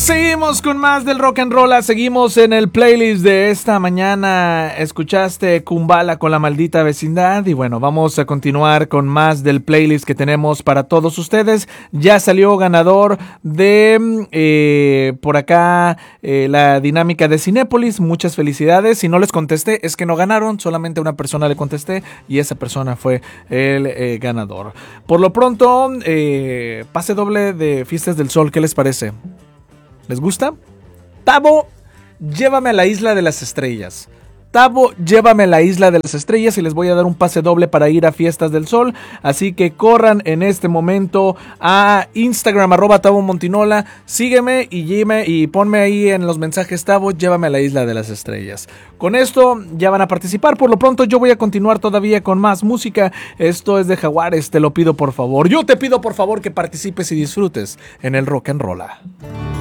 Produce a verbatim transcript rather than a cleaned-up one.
Seguimos con más del rock and roll, seguimos en el playlist de esta mañana. Escuchaste Kumbala con La Maldita Vecindad y bueno, vamos a continuar con más del playlist que tenemos para todos ustedes. Ya salió ganador de eh, por acá eh, la dinámica de Cinépolis. Muchas felicidades. Si no les contesté es que no ganaron, solamente a una persona le contesté y esa persona fue el eh, ganador. Por lo pronto, eh, pase doble de Fiestas del Sol, ¿qué les parece? ¿Les gusta? Tavo, llévame a la Isla de las Estrellas. Tavo, llévame a la Isla de las Estrellas y les voy a dar un pase doble para ir a Fiestas del Sol. Así que corran en este momento a Instagram, arroba Tavo Montinola. Sígueme y, lleme, y ponme ahí en los mensajes, Tavo, llévame a la Isla de las Estrellas. Con esto ya van a participar. Por lo pronto yo voy a continuar todavía con más música. Esto es de Jaguares, te lo pido por favor. Yo te pido por favor que participes y disfrutes en el rock and roll.